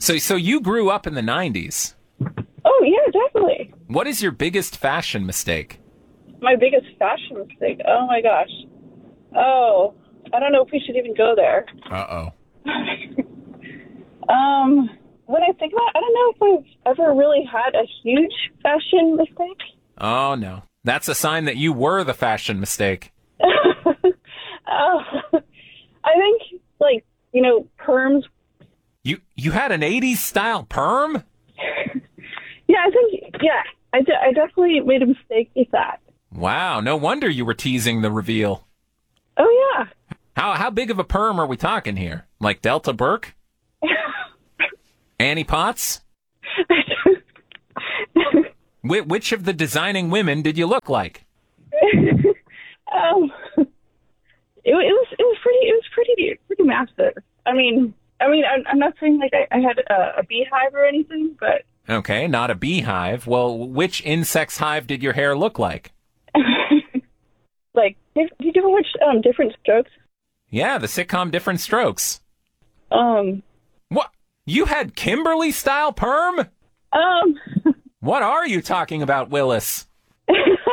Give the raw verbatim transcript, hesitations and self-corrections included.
So, so you grew up in the nineties. Oh, yeah, definitely. What is your biggest fashion mistake? My biggest fashion mistake? Oh, my gosh. Oh, I don't know if we should even go there. Uh-oh. um, when I think about it, I don't know if I've ever really had a huge fashion mistake. Oh, no. That's a sign that you were the fashion mistake. uh, I think, like, you know, perms. You you had an eighties style perm? Yeah, I think, yeah, I, de- I definitely made a mistake with that. Wow, no wonder you were teasing the reveal. Oh, yeah. How how big of a perm are we talking here? Like Delta Burke? Annie Potts? Wh- which of the designing women did you look like? um, it, it was it was pretty it was pretty pretty massive. I mean, I mean, I'm, I'm not saying like I, I had a, a beehive or anything, but okay, not a beehive. Well, which insect's hive did your hair look like? Like, did, did you ever watch um, Different Strokes? Yeah, the sitcom Different Strokes. Um, what? You had Kimberly style perm? Um, what are you talking about, Willis?